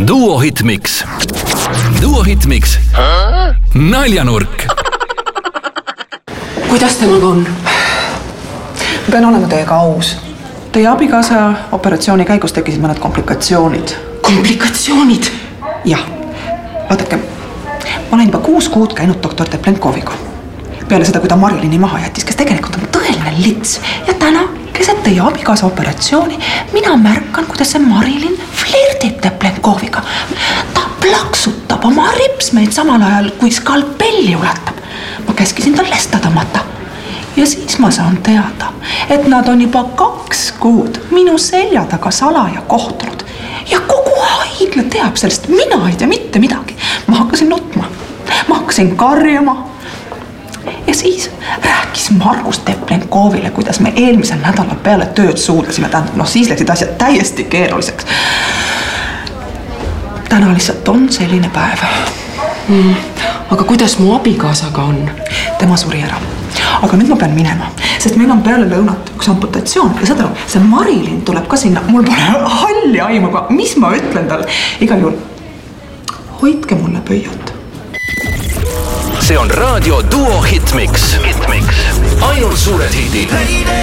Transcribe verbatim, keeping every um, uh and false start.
Duo Hitmix. Duo Hitmix. Naljanurk. Kuidas temaga on? Pean olema teiega aus. Teie abikaasa operatsiooni käigus tekkisid mõned komplikatsioonid. Komplikatsioonid? Jah. Vaadake, ma olen juba kuus kuud käinud doktor Teplenkoviga. Peale seda, kui ta Marilini maha jättis, kes tegelikult on tõeline lits. Ja täna, keset teie abikaasa operatsiooni, mina märkan, kuidas see Marilin flirdib Teplenkoviga. Ta plaksutab oma ripsmeid samal ajal, kui skalpelli ulatab. Ma käskisin tal lesta tõmmata. Ja siis ma saan teada, et nad on juba kaks kuud minu selja taga salaja kohtunud. Ja kogu haigla teab sellest, mina ei tea mitte midagi. Ma hakkasin nutma, ma hakkasin karjama. Ja siis rääkis Margus Teplenkovile, kuidas me eelmisel nädala peale tööd suudlasime. No siis läksid asjad täiesti keeruliseks. Täna lihtsalt on selline päev. Mm, aga kuidas mu abikaasaga on? Tema suri ära. Aga nüüd ma pean minema, sest meil on peale lõunat üks amputatsioon. Ja seda, see Marilin tuleb ka sinna. Mul pole halli aimuga, mis ma ütlen tal. Igal juhul, hoidke mulle pöiot. See on raadio Duo Hitmix. Hitmix. Ainult suured hitid.